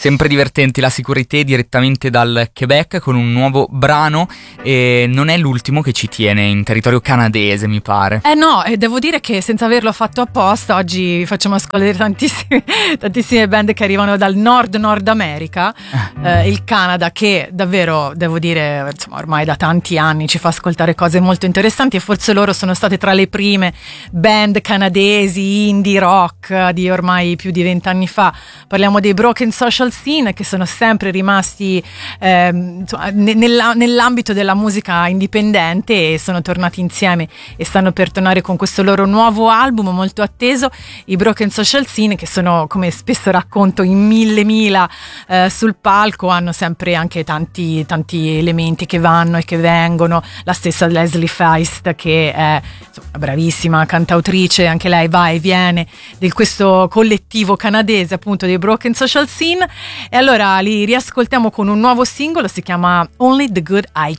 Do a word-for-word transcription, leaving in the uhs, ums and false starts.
Sempre divertenti la Sécurité direttamente dal Quebec con un nuovo brano, e non è l'ultimo che ci tiene in territorio canadese, mi pare. Eh no, e devo dire che senza averlo fatto apposta oggi vi facciamo ascoltare tantissime, tantissime band che arrivano dal nord Nord America, eh, il Canada, che davvero devo dire insomma ormai da tanti anni ci fa ascoltare cose molto interessanti, e forse loro sono state tra le prime band canadesi indie rock di ormai più di vent'anni fa. Parliamo dei Broken Social Scene, che sono sempre rimasti eh, insomma, nella, nell'ambito della musica indipendente, e sono tornati insieme e stanno per tornare con questo loro nuovo album molto atteso, i Broken Social Scene, che sono, come spesso racconto, in mille mila eh, sul palco, hanno sempre anche tanti, tanti elementi che vanno e che vengono. La stessa Leslie Feist, che è insomma, una bravissima cantautrice, anche lei va e viene di questo collettivo canadese appunto dei Broken Social Scene. E allora li riascoltiamo con un nuovo singolo, si chiama Only the Good I